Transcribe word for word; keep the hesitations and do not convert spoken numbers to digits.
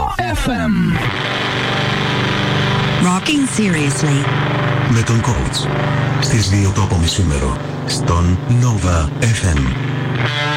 εφ εμ. Rocking seriously. Με τον coach. Στις δύο το απομισήμερο. Στον Nova εφ εμ.